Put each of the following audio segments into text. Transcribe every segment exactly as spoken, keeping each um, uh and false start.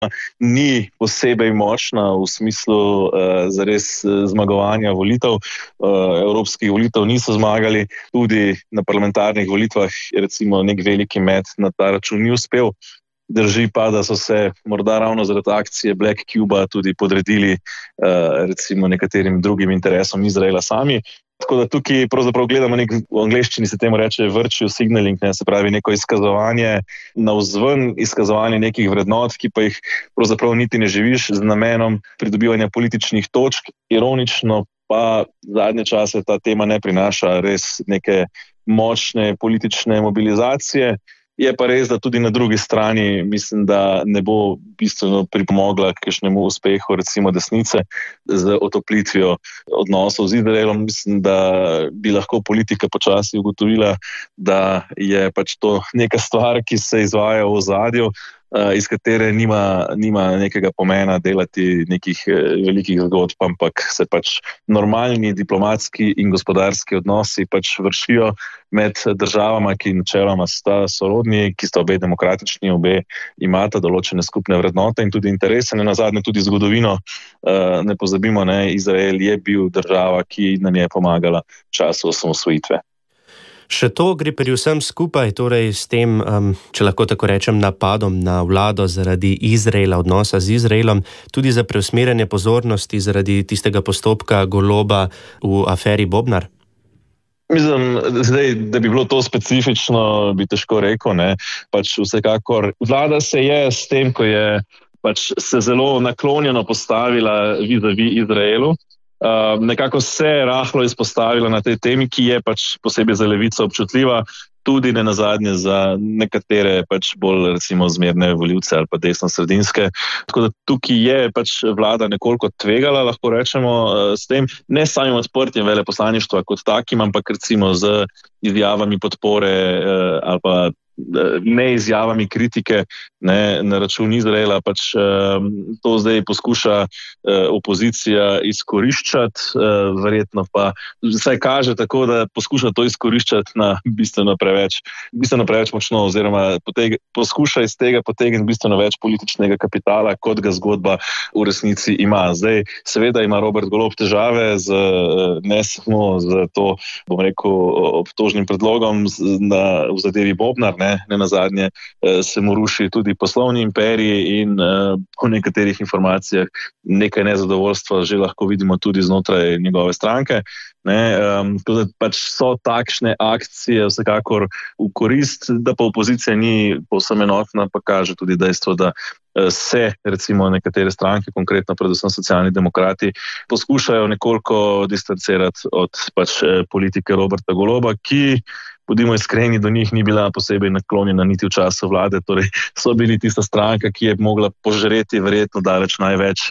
ni posebej močna v smislu uh, zares zmagovanja volitev. Uh, evropskih volitev niso zmagali, tudi na parlamentarnih volitvah recimo nek veliki met na ta račun ni uspel. Drži pa, da so se morda ravno zaradi akcije Black Cuba tudi podredili uh, recimo nekaterim drugim interesom Izraela sami. Tako da tukaj pravzaprav gledamo nek, v angleščini se temu reče virtue signaling, ne, se pravi neko izkazovanje navzven, izkazovanje nekih vrednot, ki pa jih pravzaprav niti ne živiš z namenom pridobivanja političnih točk. Ironično pa zadnje čase ta tema ne prinaša res neke močne politične mobilizacije. Je pa res, da tudi na drugi strani mislim, da ne bo bistveno pripomogla k kakšnemu uspehu recimo desnice z otoplitvijo odnosov z Izraelom. Mislim, da bi lahko politika počasi ugotovila, da je pač to neka stvar, ki se izvaja v ozadju, iz katere nima, nima nekega pomena delati nekih velikih zgodb, ampak se pač normalni diplomatski in gospodarski odnosi pač vršijo med državama, ki načeloma sta sorodni, ki sta obe demokratični, obe imata določene skupne vrednote in tudi interese, ne nazadnje tudi zgodovino. Ne pozabimo, ne, Izrael je bil država, ki nam je pomagala v času osamosvojitve. Še to gre pri vsem skupaj, torej s tem, um, če lahko tako rečem, napadom na vlado zaradi Izraela, odnosa z Izraelom, tudi za preusmerjanje pozornosti zaradi tistega postopka Goloba v aferi Bobnar? Mislim, zdaj, da bi bilo to specifično, bi težko rekel, ne. Pač vsekakor vlada se je s tem, ko je pač se zelo naklonjeno postavila vis-a-vis Izraelu, Uh, nekako se je rahlo izpostavila na tej temi, ki je pač posebej za levico občutljiva, tudi ne nazadnje za nekatere pač bolj recimo zmerne volivce ali pa desno-sredinske. Tako da tukaj je pač vlada nekoliko tvegala, lahko rečemo, uh, s tem, ne samim odprtjem veleposlaništva kot takim, ampak recimo z izjavami podpore uh, ali pa ne izjavami kritike, ne, na račun Izraela, pač um, to zdaj poskuša uh, opozicija izkoriščati, uh, verjetno pa vsaj kaže tako, da poskuša to izkoriščati na bistveno preveč, bistveno preveč močno, oziroma poteg, poskuša iz tega potegniti bistveno več političnega kapitala, kot ga zgodba v resnici ima. Zdaj, seveda ima Robert Golob težave z, ne samo z to, bom rekel, obtožnim predlogom na, v zadevi Bobnar, ne, ne nazadnje se mu ruši tudi poslovni imperij in uh, po nekaterih informacijah nekaj nezadovoljstva že lahko vidimo tudi znotraj njegove stranke. Ne, um, da pač so takšne akcije vsekakor v korist, da pa opozicija ni povsem enotna, pa kaže tudi dejstvo, da se recimo nekatere stranke, konkretno predvsem socialni demokrati, poskušajo nekoliko distancirati od pač politike Roberta Goloba, ki, bodimo iskreni, do njih ni bila posebej naklonjena niti v času vlade, torej so bili tista stranka, ki je mogla požreti verjetno daleč največ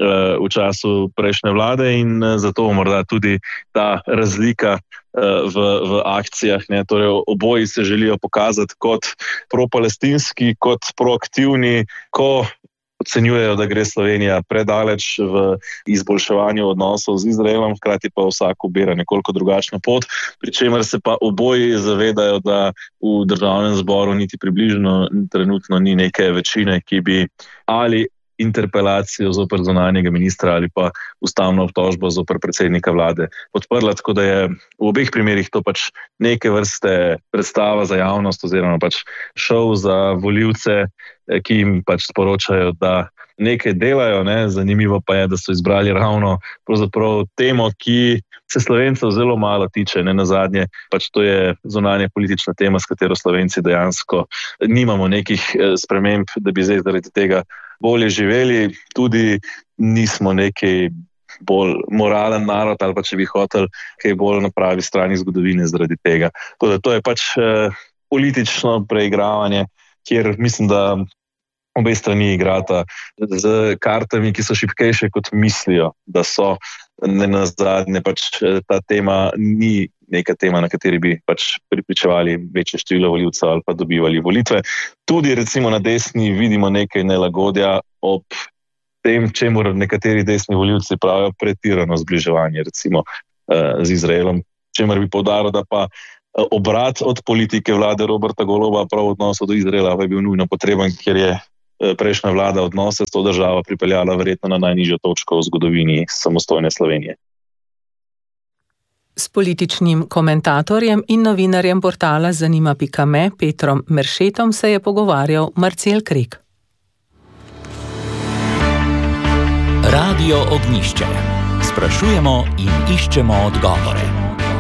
v času prejšnje vlade in zato morda tudi ta razlika v, v akcijah, ne, torej oboji se želijo pokazati kot propalestinski, kot proaktivni, ko ocenjujejo, da gre Slovenija predaleč v izboljševanju odnosov z Izraelom, hkrati pa vsak ubira nekoliko drugačno pot, pri čemer se pa oboji zavedajo, da v državnem zboru niti približno trenutno ni neke večine, ki bi ali interpelacijo zoper zunanjega ministra ali pa ustavno obtožbo zoper predsednika vlade podprla, tako da je v obeh primerih to pač neke vrste predstava za javnost oziroma pač šov za volivce, ki jim pač sporočajo, da nekaj delajo, ne? Zanimivo pa je, da so izbrali ravno pravzaprav temo, ki se Slovencev zelo malo tiče, ne nazadnje, pač to je zunanja politična tema, s katero Slovenci dejansko nimamo nekih sprememb, da bi zdaj zaradi tega bolje živeli, tudi nismo neki bolj moralen narod ali pa če bi hotel kaj bolj na pravi strani zgodovine zaradi tega. To, to je pač eh, politično preigravanje, kjer mislim, da obe strani igrata z kartami, ki so šibkejše kot mislijo, da so. Ne nazadnje pač ta tema ni neka tema, na kateri bi pač pripričevali večje število volivcev ali pa dobivali volitve. Tudi recimo na desni vidimo nekaj nelagodja ob tem, čemur nekateri desni volivci pravijo pretirano zbliževanje recimo z Izraelom, čemer bi poudaril, da pa obrat od politike vlade Roberta Goloba prav v odnosu do Izraela je bil nujno potreben, ker je prejšnja vlada odnose s to državo pripeljala verjetno na najnižjo točko v zgodovini samostojne Slovenije. S političnim komentatorjem in novinarjem portala Zanima pika me Petrom Meršetom se je pogovarjal Marcel Krek. Radio Ognjišče. Sprašujemo in iščemo odgovore.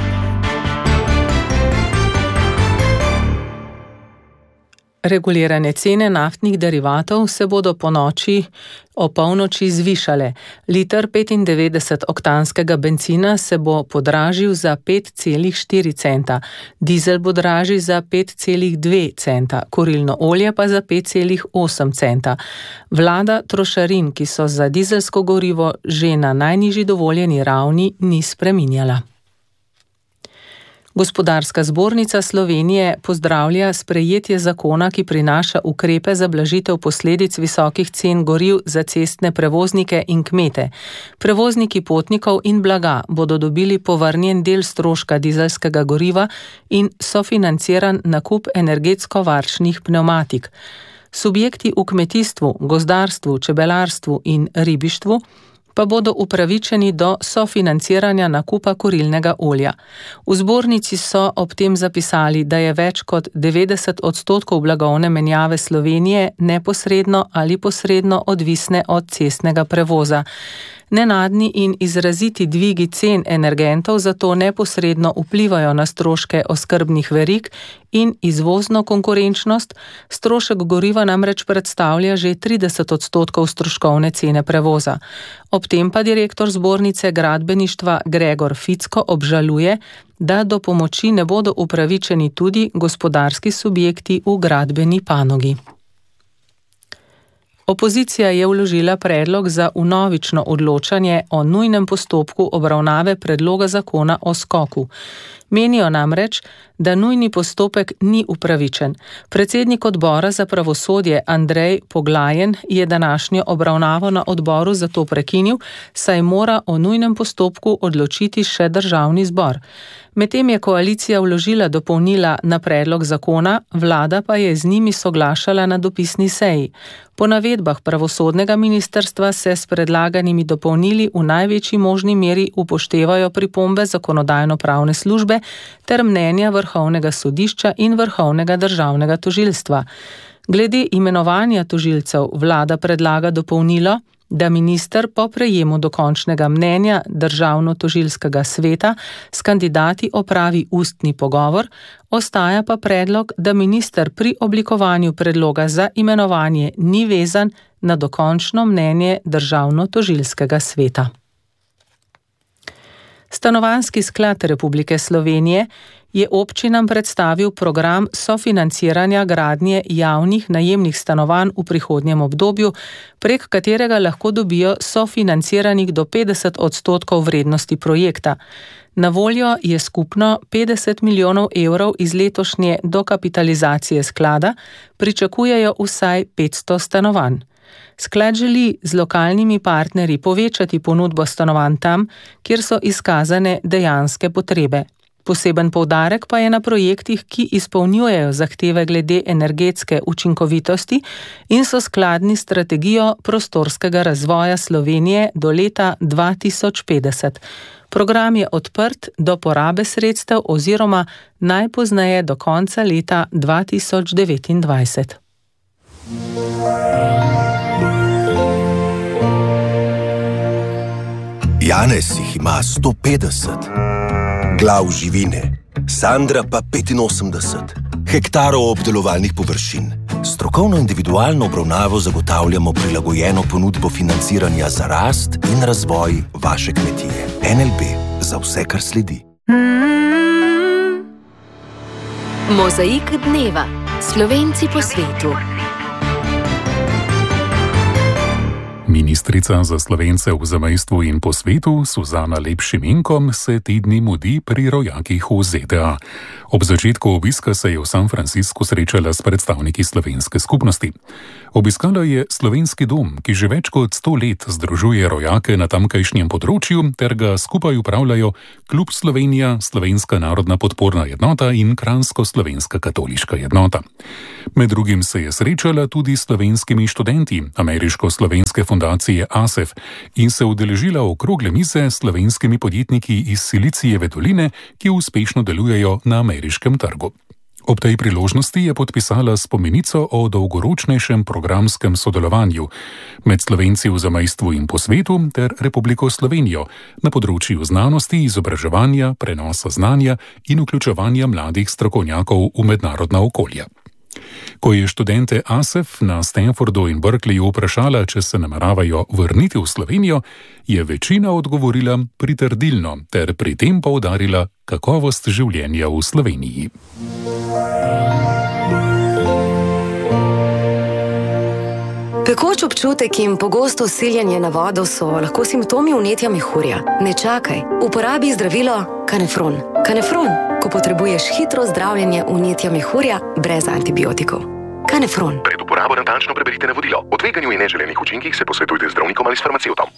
Regulirane cene naftnih derivatov se bodo po noči o polnoči zvišale. Liter petindevetdeset oktanskega bencina se bo podražil za pet celih štiri centa, dizel bo dražji za pet celih dve centa, kurilno olje pa za pet celih osem centa. Vlada trošarin, ki so za dizelsko gorivo že na najnižji dovoljeni ravni, ni spreminjala. Gospodarska zbornica Slovenije pozdravlja sprejetje zakona, ki prinaša ukrepe za blažitev posledic visokih cen goriv za cestne prevoznike in kmete. Prevozniki potnikov in blaga bodo dobili povrnjen del stroška dizelskega goriva in sofinanciran nakup energetsko varčnih pnevmatik. Subjekti v kmetijstvu, gozdarstvu, čebelarstvu in ribištvu pa bodo upravičeni do sofinanciranja nakupa kurilnega olja. V zbornici so ob tem zapisali, da je več kot devetdeset odstotkov blagovne menjave Slovenije neposredno ali posredno odvisne od cestnega prevoza. Nenadni in izraziti dvigi cen energentov zato neposredno vplivajo na stroške oskrbnih verig in izvozno konkurenčnost. Strošek goriva namreč predstavlja že trideset odstotkov stroškovne cene prevoza. Ob tem pa direktor zbornice gradbeništva Gregor Ficko obžaluje, da do pomoči ne bodo upravičeni tudi gospodarski subjekti v gradbeni panogi. Opozicija je vložila predlog za vnovično odločanje o nujnem postopku obravnave predloga zakona o skoku. Menijo namreč, da nujni postopek ni upravičen. Predsednik odbora za pravosodje Andrej Poglajen je današnjo obravnavo na odboru zato prekinil, saj mora o nujnem postopku odločiti še državni zbor. Medtem je koalicija vložila dopolnila na predlog zakona, vlada pa je z njimi soglašala na dopisni seji. Po navedbah pravosodnega ministrstva se s predlaganimi dopolnili v največji možni meri upoštevajo pripombe zakonodajno-pravne službe ter mnenja Vrhovnega sodišča in Vrhovnega državnega tožilstva. Glede imenovanja tožilcev vlada predlaga dopolnilo, da minister po prejemu dokončnega mnenja Državno-tožilskega sveta s kandidati opravi ustni pogovor, ostaja pa predlog, da minister pri oblikovanju predloga za imenovanje ni vezan na dokončno mnenje Državno-tožilskega sveta. Stanovanjski sklad Republike Slovenije je občinam predstavil program sofinanciranja gradnje javnih najemnih stanovanj v prihodnjem obdobju, prek katerega lahko dobijo sofinanciranih do petdeset odstotkov vrednosti projekta. Na voljo je skupno petdeset milijonov evrov iz letošnje dokapitalizacije sklada, pričakujejo vsaj petsto stanovanj. Sklad želi z lokalnimi partnerji povečati ponudbo stanovanj tam, kjer so izkazane dejanske potrebe. Poseben poudarek pa je na projektih, ki izpolnjujejo zahteve glede energetske učinkovitosti in so skladni s strategijo prostorskega razvoja Slovenije do leta dva tisoč petdeset. Program je odprt do porabe sredstev oziroma najpozneje do konca leta dva tisoč devetindvajset. Janez jih ima sto petdeset, glav živine, Sandra pa petinosemdeset, hektarov obdelovalnih površin. Strokovno individualno obravnavo zagotavljamo prilagojeno ponudbo financiranja za rast in razvoj vaše kmetije. N L B za vse, kar sledi. Mozaik dneva. Slovenci po svetu. Ministrica za Slovence v zamejstvu in po svetu Suzana Lep Šimenko se te dni mudi pri rojakih v Z D A. Ob začetku obiska se je v San Franciscu srečala s predstavniki slovenske skupnosti. Obiskala je slovenski dom, ki že več kot sto let združuje rojake na tamkajšnjem področju ter ga skupaj upravljajo Klub Slovenija, Slovenska narodna podporna jednota in Kranjsko-slovenska katoliška jednota. Med drugim se je srečala tudi s slovenskimi študenti ameriško-slovenske fundacije A S E F in se udeležila okrogle mize s slovenskimi podjetniki iz Silicijeve doline, ki uspešno delujejo na ameriškem trgu. Ob tej priložnosti je podpisala spomenico o dolgoročnejšem programskem sodelovanju med Slovenci v zamejstvu in po svetu ter Republiko Slovenijo na področju znanosti, izobraževanja, prenosa znanja in vključevanja mladih strokovnjakov v mednarodna okolja. Ko je študente A S E F na Stanfordu in Berkeleyju vprašala, če se nameravajo vrniti v Slovenijo, je večina odgovorila pritrdilno ter pri tem poudarila kakovost življenja v Sloveniji. Pekoč občutek in pogosto siljenje na vodo so lahko simptomi vnetja mehurja. Ne čakaj, uporabi zdravilo Kanefron. Kanefron, ko potrebuješ hitro zdravljenje vnetja mehurja brez antibiotikov. Kanefron. Pred uporabo natančno preberite navodilo. O tveganju in neželenih učinkih se posvetujte z zdravnikom ali s farmacevtom.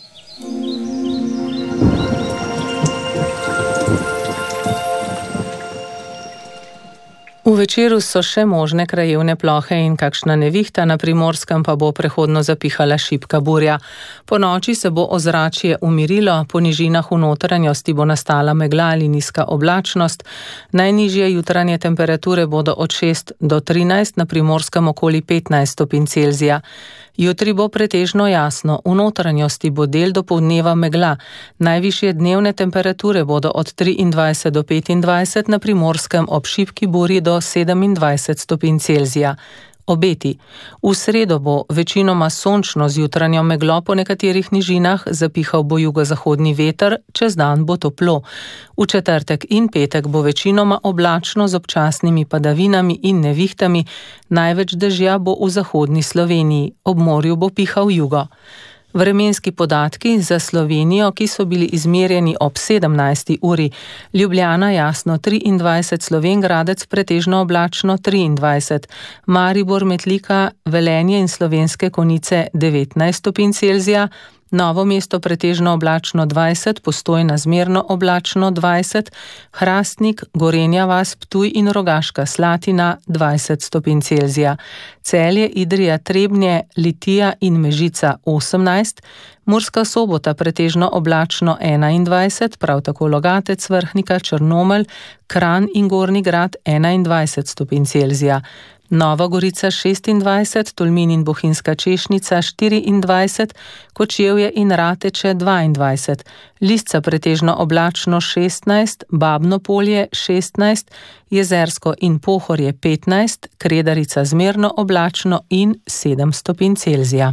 V Večeru so še možne krajevne plohe in kakšna nevihta, na Primorskem pa bo prehodno zapihala šibka burja. Po noči se bo ozračje umirilo, po nižinah v notranjosti bo nastala megla ali nizka oblačnost. Najnižje jutranje temperature bodo od šest do trinajst, na Primorskem okoli petnajst stopinj Celzija. Jutri bo pretežno jasno, v notranjosti bo del dopoldneva megla. Najvišje dnevne temperature bodo od triindvajset do petindvajset, na Primorskem ob šibki burji do sedemindvajset stopinj Celzija. Obeti. V sredo bo večinoma sončno z jutranjo meglo, po nekaterih nižinah zapihal bo jugozahodni veter, čez dan bo toplo. V četrtek in petek bo večinoma oblačno z občasnimi padavinami in nevihtami, največ dežja bo v zahodni Sloveniji, ob morju bo pihal jugo. Vremenski podatki za Slovenijo, ki so bili izmerjeni ob sedemnajsti uri. Ljubljana jasno triindvajset, Slovenj Gradec pretežno oblačno triindvajset, Maribor, Metlika, Velenje in Slovenske Konjice devetnajst stopinj Celzija, Novo mesto pretežno oblačno dvajset, Postojna zmerno oblačno dvajset, Hrastnik, Gorenja vas, Ptuj in Rogaška Slatina dvajset stopinj Celzija, Celje, Idrija, Trebnje, Litija in Mežica osemnajst, Murska Sobota pretežno oblačno enaindvajset, prav tako Logatec, Vrhnika, Črnomelj, Kranj in Gornji Grad enaindvajset stopinj Celzija. Nova Gorica šestindvajset, Tolmin in Bohinjska Češnica štiriindvajset, Kočevje in Rateče dvaindvajset, Lisca pretežno oblačno šestnajst, Babno Polje šestnajst, Jezersko in Pohorje petnajst, Kredarica zmerno oblačno in sedem stopinj Celzija.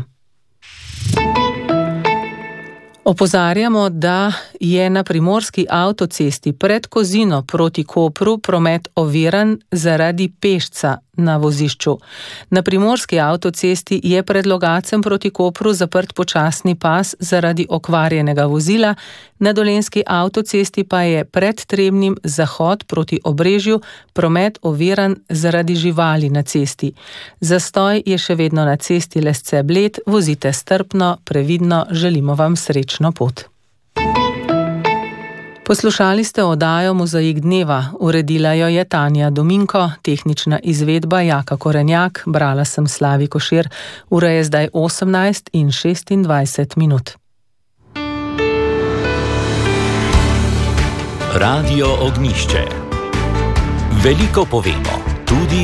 Opozarjamo, da je na primorski avtocesti pred Kozino proti Kopru promet oviran zaradi pešca na vozišču. Na primorski avtocesti je pred Logacem proti Kopru zaprt počasni pas zaradi okvarjenega vozila, na dolenjski avtocesti pa je pred Trebnjem zahod proti Obrežju promet oviran zaradi živali na cesti. Zastoj je še vedno na cesti Lesce-Bled, vozite strpno, previdno, želimo vam srečno pot. Poslušali ste oddajo Mozaik dneva, uredila jo je Tanja Dominko, tehnična izvedba Jaka Korenjak, brala sem Slavi Košir, ura je zdaj osemnajst in šestindvajset minut. Radio Ognjišče. Veliko povemo, tudi